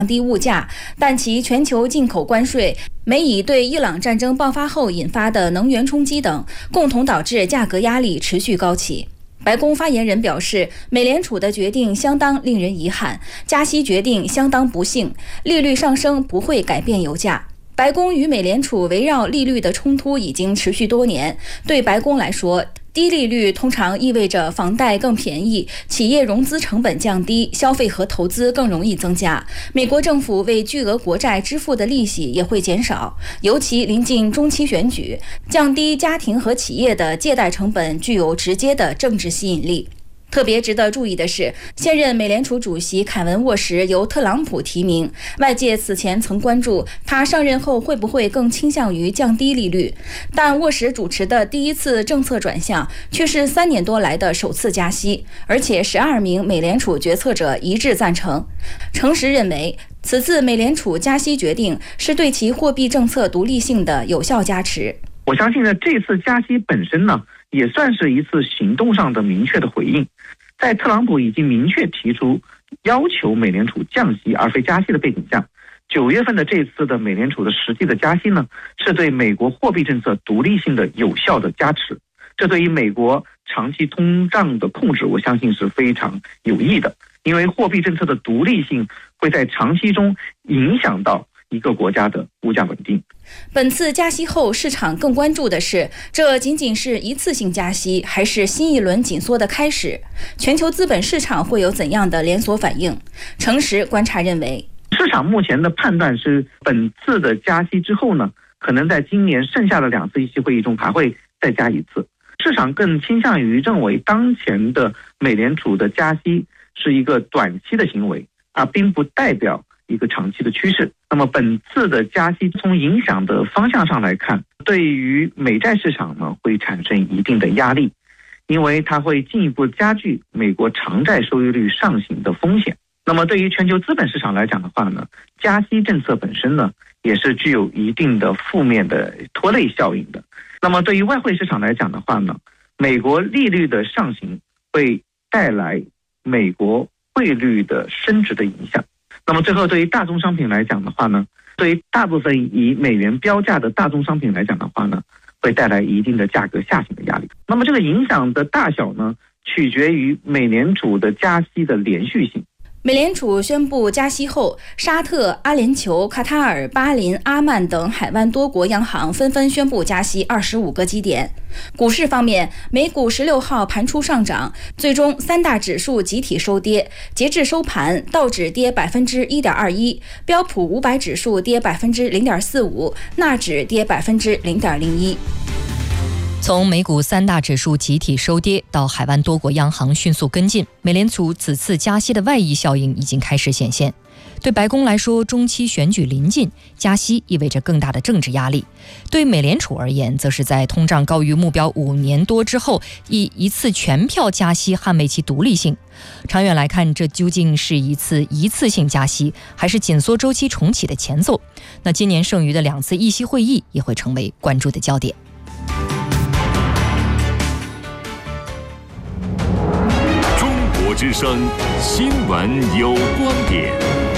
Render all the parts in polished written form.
降低物价，但其全球进口关税、美以对伊朗战争爆发后引发的能源冲击等，共同导致价格压力持续高企。白宫发言人表示，美联储的决定相当令人遗憾，加息决定相当不幸，利率上升不会改变油价。白宫与美联储围绕利率的冲突已经持续多年，对白宫来说，低利率通常意味着房贷更便宜，企业融资成本降低，消费和投资更容易增加。美国政府为巨额国债支付的利息也会减少，尤其临近中期选举，降低家庭和企业的借贷成本具有直接的政治吸引力。特别值得注意的是，现任美联储主席凯文·沃什由特朗普提名，外界此前曾关注他上任后会不会更倾向于降低利率，但沃什主持的第一次政策转向却是3年多来的首次加息，而且12名美联储决策者一致赞成。诚实认为，此次美联储加息决定是对其货币政策独立性的有效加持。 我相信呢，这次加息本身呢，也算是一次行动上的明确的回应。在特朗普已经明确提出要求美联储降息而非加息的背景下，9月份的这次的美联储的实际的加息呢，是对美国货币政策独立性的有效的加持。这对于美国长期通胀的控制，我相信是非常有益的，因为货币政策的独立性会在长期中影响到一个国家的物价稳定。 本次加息后，市场更关注的是，这仅仅是一次性加息，还是新一轮紧缩的开始？全球资本市场会有怎样的连锁反应？诚实观察认为， 市场目前的判断是，本次的加息之后呢，可能在今年剩下的2次议息会议中还会再加一次。市场更倾向于认为，当前的美联储的加息是一个短期的行为，而并不代表一个长期的趋势。那么本次的加息从影响的方向上来看，对于美债市场呢会产生一定的压力，因为它会进一步加剧美国长债收益率上行的风险。那么对于全球资本市场来讲的话呢，加息政策本身呢也是具有一定的负面的拖累效应的。那么对于外汇市场来讲的话呢，美国利率的上行会带来美国汇率的升值的影响。那么最后，对于大宗商品来讲的话呢，对于大部分以美元标价的大宗商品来讲的话呢，会带来一定的价格下行的压力。那么这个影响的大小呢，取决于美联储的加息的连续性。 美联储宣布加息后，沙特、阿联酋、卡塔尔、巴林、阿曼等海湾多国央行纷纷宣布加息25个基点。股市方面，美股16号盘出上涨，最终3大指数集体收跌。截至收盘，道指跌 1.21%， 标普500指数跌 0.45%， 纳指跌 0.01%。 从美股3大指数集体收跌到海湾多国央行迅速跟进，美联储此次加息的外溢效应已经开始显现。对白宫来说，中期选举临近，加息意味着更大的政治压力；对美联储而言，则是在通胀高于目标5年多之后，以一次全票加息捍卫其独立性。长远来看，这究竟是一次性加息，还是紧缩周期重启的前奏？那今年剩余的2次议息会议也会成为关注的焦点。 之声新闻有观点。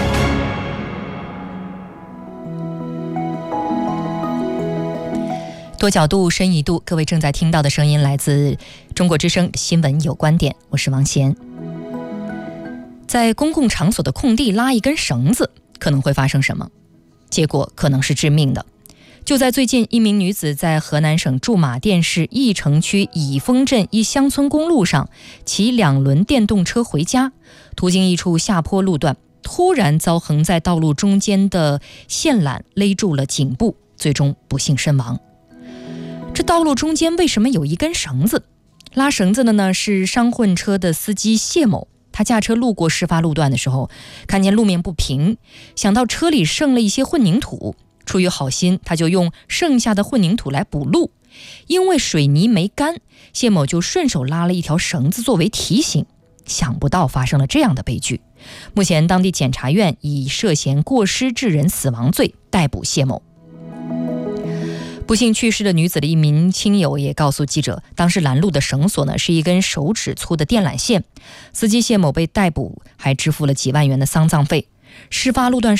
多角度深一度，各位正在听到的声音来自中国之声新闻有观点，我是王贤。在公共场所的空地拉一根绳子，可能会发生什么？结果可能是致命的。就在最近，一名女子在河南省驻马店市义城区乙峰镇一乡村公路上骑2轮电动车回家，途经一处下坡路段，突然遭横在道路中间的线缆勒住了颈部，最终不幸身亡。这道路中间为什么有一根绳子？拉绳子的呢是商混车的司机谢某。他驾车路过事发路段的时候，看见路面不平，想到车里剩了一些混凝土，出于好心，他就用剩下的混凝土来补路。因为水泥没干，谢某就顺手拉了一条绳子作为提醒。想不到发生了这样的悲剧。目前当地检察院以涉嫌过失致人死亡罪逮捕谢某。不幸去世的女子的一名亲友也告诉记者，当时拦路的绳索呢是一根手指粗的电缆线。司机谢某被逮捕，还支付了几万元的丧葬费。事发路段